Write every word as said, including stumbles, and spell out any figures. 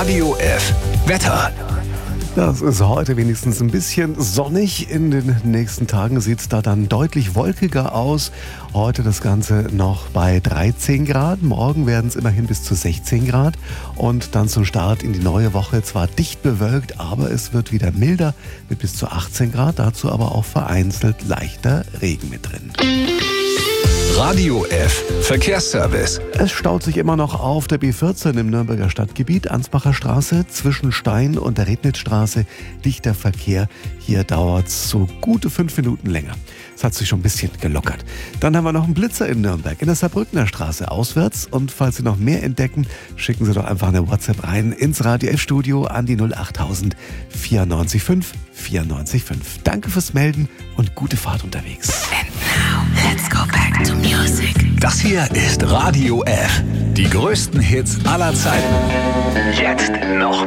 Radio F. Wetter. Das ist heute wenigstens ein bisschen sonnig. In den nächsten Tagen sieht es da dann deutlich wolkiger aus. Heute das Ganze noch bei dreizehn Grad. Morgen werden es immerhin bis zu sechzehn Grad. Und dann zum Start in die neue Woche zwar dicht bewölkt, aber es wird wieder milder mit bis zu achtzehn Grad. Dazu aber auch vereinzelt leichter Regen mit drin. Radio F. Verkehrsservice. Es staut sich immer noch auf der B vierzehn im Nürnberger Stadtgebiet, Ansbacher Straße, zwischen Stein und der Rednitzstraße, dichter Verkehr. Hier dauert es so gute fünf Minuten länger. Es hat sich schon ein bisschen gelockert. Dann haben wir noch einen Blitzer in Nürnberg, in der Saarbrückner Straße auswärts. Und falls Sie noch mehr entdecken, schicken Sie doch einfach eine WhatsApp rein ins Radio F-Studio an die null achttausend vierundneunzig fünf vierundneunzig fünf. Danke fürs Melden und gute Fahrt unterwegs. And now, let's go back to music. Das hier ist Radio F. Die größten Hits aller Zeiten. Jetzt noch